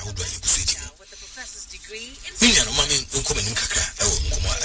wodo ayi kusuti ni ya no mama nko menim kakra e wo nkomo